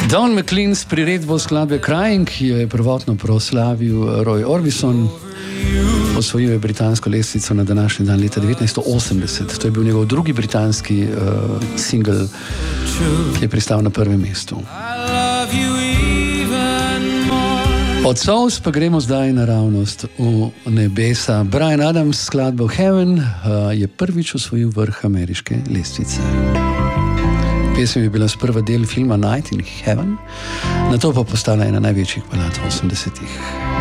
Don McLean s priredbo skladbe Crying, ki jo je prvotno proslavil Roy Orbison, osvojil je britansko lestvico na današnji dan leta 1980. To je bil njegov drugi britanski singel, ki je pristal na prvem mestu. Od Souls pa gremo zdaj naravnost v nebesa. Bryan Adams s skladbo Heaven je prvič osvojil vrh ameriške lestvice. Pesem je bila sprva del filma Night in Heaven, nato pa postala ena največjih balad v 80-ih.